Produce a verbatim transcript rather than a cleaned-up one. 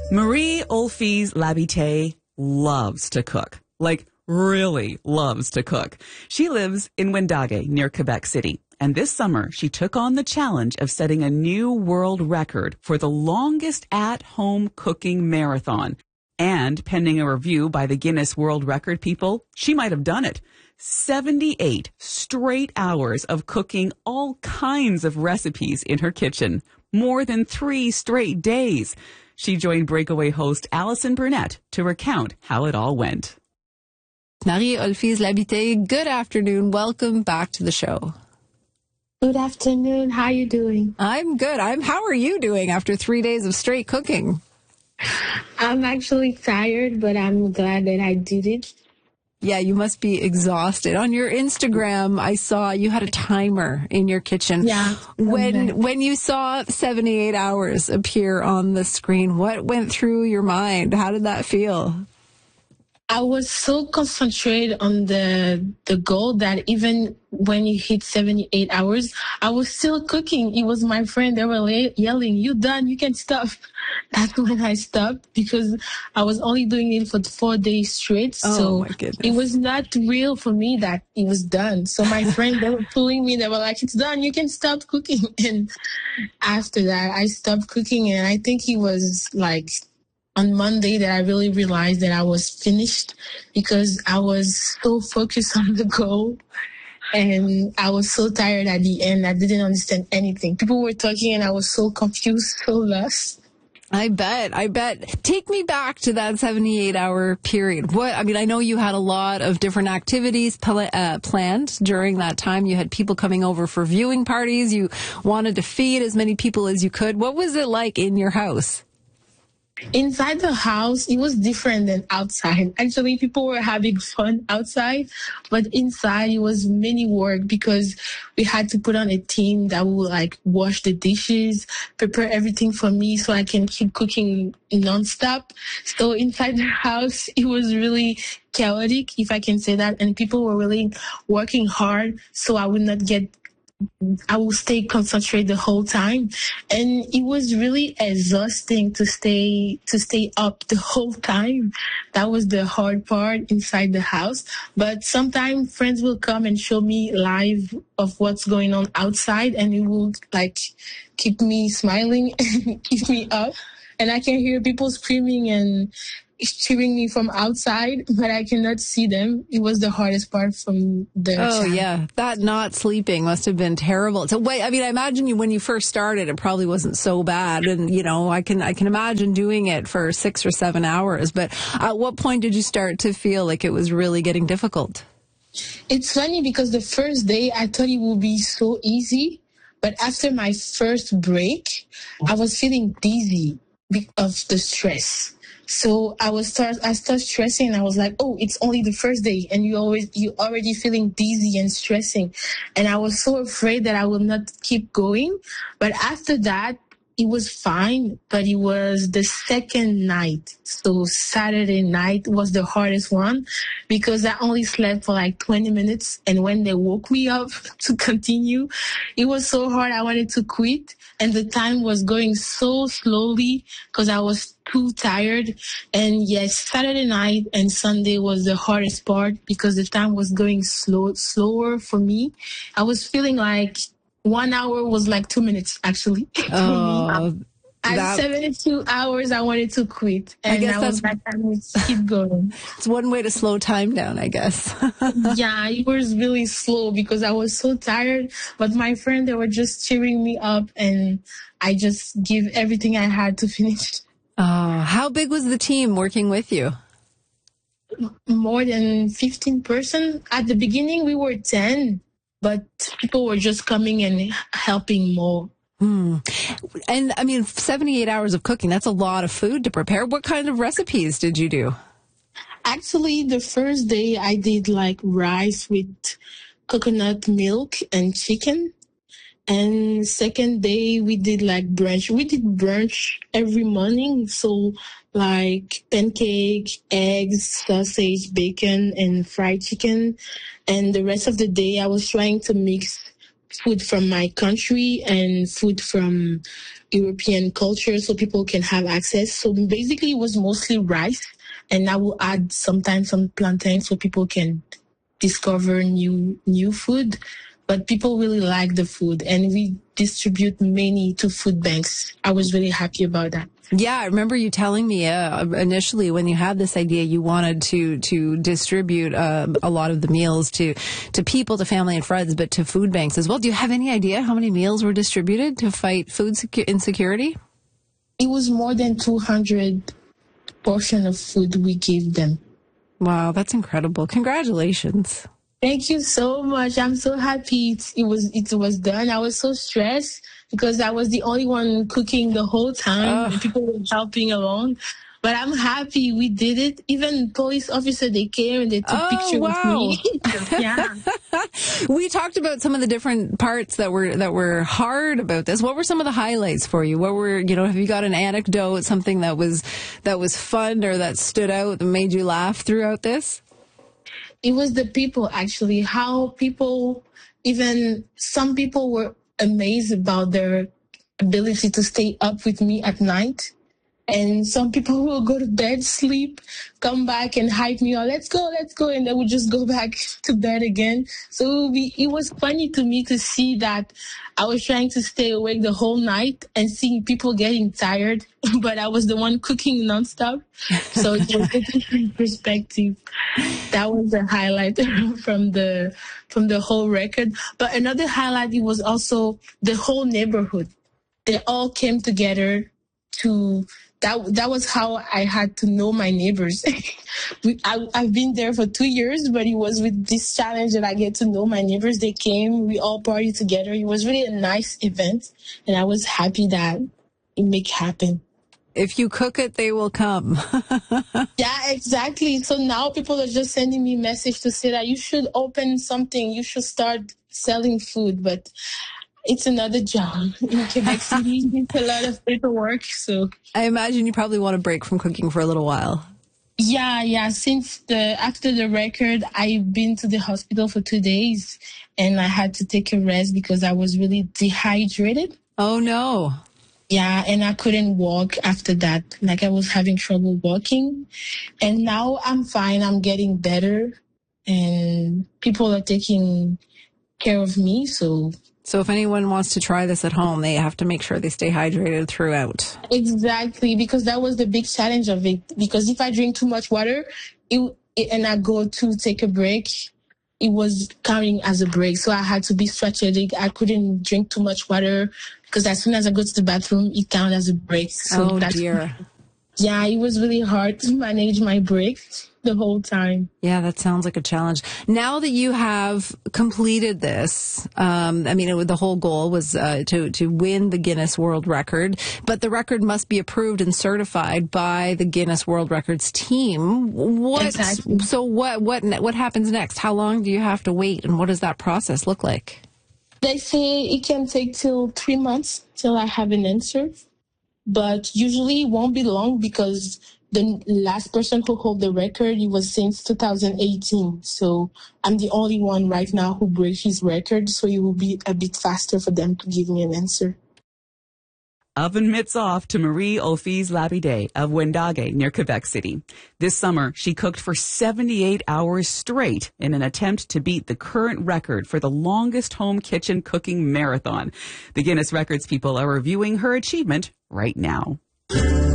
Marie Olfise Labite loves to cook. Like, really loves to cook. She lives in Wendake, near Quebec City. And this summer, she took on the challenge of setting a new world record for the longest at-home cooking marathon. And pending a review by the Guinness World Record people, she might have done it. seventy-eight straight hours of cooking all kinds of recipes in her kitchen. More than three straight days. She joined Breakaway host Alison Burnett to recount how it all went. Marie Olfise Labite, good afternoon. Welcome back to the show. Good afternoon. How are you doing? I'm good. I'm. How are you doing after three days of straight cooking? I'm actually tired, but I'm glad that I did it. Yeah, you must be exhausted. On your Instagram, I saw you had a timer in your kitchen. Yeah. When okay. when you saw seventy-eight hours appear on the screen, what went through your mind? How did that feel? I was so concentrated on the the goal that even when you hit seventy-eight hours, I was still cooking. It was my friend. They were la- yelling, "You done? You can stop." That's when I stopped because I was only doing it for four days straight. Oh, so my goodness. It was not real for me that it was done. So my friend, they were pulling me. They were like, "It's done. You can stop cooking." And after that, I stopped cooking. And I think it was like on Monday that I really realized that I was finished because I was so focused on the goal and I was so tired at the end. I didn't understand anything. People were talking and I was so confused, so lost. I bet. I bet. Take me back to that seventy-eight hour period. What, I mean, I know you had a lot of different activities pl- uh, planned during that time. You had people coming over for viewing parties. You wanted to feed as many people as you could. What was it like in your house? Inside the house, it was different than outside. Actually, people were having fun outside, but inside it was many work because we had to put on a team that would like wash the dishes, prepare everything for me so I can keep cooking nonstop. So inside the house, it was really chaotic, if I can say that, and people were really working hard so I would not get I will stay concentrated the whole time. And it was really exhausting to stay, to stay up the whole time. That was the hard part inside the house. But sometimes friends will come and show me live of what's going on outside and it will like keep me smiling and keep me up. And I can hear people screaming and cheering me from outside, but I cannot see them. It was the hardest part from the Oh, chat. yeah. That not sleeping must have been terrible. So wait, I mean, I imagine you, when you first started, it probably wasn't so bad. And, you know, I can, I can imagine doing it for six or seven hours. But at what point did you start to feel like it was really getting difficult? It's funny because the first day I thought it would be so easy. But after my first break, I was feeling dizzy because of the stress. So I was start I started stressing and I was like, oh, it's only the first day and you always you already feeling dizzy and stressing. And I was so afraid that I will not keep going. But after that, it was fine, but it was the second night. So Saturday night was the hardest one because I only slept for like twenty minutes. And when they woke me up to continue, it was so hard. I wanted to quit. And the time was going so slowly because I was too tired. And yes, Saturday night and Sunday was the hardest part because the time was going slow, slower for me. I was feeling like one hour was like two minutes, actually. Oh, At that, seventy-two hours, I wanted to quit. And I guess I was that's, like, I would keep going. it's one way to slow time down, I guess. Yeah, it was really slow because I was so tired. But my friend, they were just cheering me up and I just give everything I had to finish. Oh, how big was the team working with you? More than fifteen person. At the beginning, we were ten. But people were just coming and helping more. Hmm. And I mean, seventy-eight hours of cooking, that's a lot of food to prepare. What kind of recipes did you do? Actually, the first day I did like rice with coconut milk and chicken. And second day we did like brunch. We did brunch every morning. So like pancake, eggs, sausage, bacon, and fried chicken. And the rest of the day I was trying to mix food from my country and food from European culture so people can have access. So basically it was mostly rice, and I will add sometimes some plantain so people can discover new new food. But people really like the food, and we distribute many to food banks. I was really happy about that. Yeah, I remember you telling me uh, initially when you had this idea, you wanted to to distribute uh, a lot of the meals to to people, to family and friends, but to food banks as well. Do you have any idea how many meals were distributed to fight food secu- insecurity? It was more than two hundred portions of food we gave them. Wow, that's incredible. Congratulations. Thank you so much. I'm so happy it, it was it was done. I was so stressed because I was the only one cooking the whole time. And people were helping along. But I'm happy we did it. Even police officer, they came and they took oh, pictures wow. with me. Yeah. We talked about some of the different parts that were that were hard about this. What were some of the highlights for you? What were, you know, have you got an anecdote, something that was that was fun or that stood out that made you laugh throughout this? It was the people, actually, how people, even some people were amazed about their ability to stay up with me at night. And some people will go to bed, sleep, come back and hype me on, let's go, let's go. And they would just go back to bed again. So it, would be, it was funny to me to see that I was trying to stay awake the whole night and seeing people getting tired, but I was the one cooking nonstop. So it was a different perspective. That was the highlight from the from the whole record. But another highlight, it was also the whole neighborhood. They all came together to... That that was how I had to know my neighbors. we, I, I've been there for two years, but it was with this challenge that I get to know my neighbors. They came, we all partied together. It was really a nice event, and I was happy that it make happen. If you cook it, they will come. Yeah, exactly. So now people are just sending me message to say that you should open something, you should start selling food, but it's another job in Quebec City. It's a lot of paperwork. So I imagine you probably want a break from cooking for a little while. Yeah, yeah. Since the after the record, I've been to the hospital for two days, and I had to take a rest because I was really dehydrated. Oh no! Yeah, and I couldn't walk after that. Like I was having trouble walking, and now I'm fine. I'm getting better, and people are taking care of me. So. So if anyone wants to try this at home, they have to make sure they stay hydrated throughout. Exactly, because that was the big challenge of it. Because if I drink too much water it, it, and I go to take a break, it was counting as a break. So I had to be strategic. I couldn't drink too much water because as soon as I go to the bathroom, it counted as a break. So oh, that's, dear. Yeah, it was really hard to manage my breaks the whole time. Yeah, that sounds like a challenge. Now that you have completed this, um, I mean, it, the whole goal was uh, to to win the Guinness World Record, but the record must be approved and certified by the Guinness World Records team. What? Exactly. So what what what happens next? How long do you have to wait, and what does that process look like? They say it can take till three months till I have an answer, but usually it won't be long because the last person who hold the record, it was since two thousand eighteen. So I'm the only one right now who breaks his record. So it will be a bit faster for them to give me an answer. Oven mitts off to Marie Office Labide of Wendake near Quebec City. This summer, she cooked for seventy-eight hours straight in an attempt to beat the current record for the longest home kitchen cooking marathon. The Guinness Records people are reviewing her achievement right now.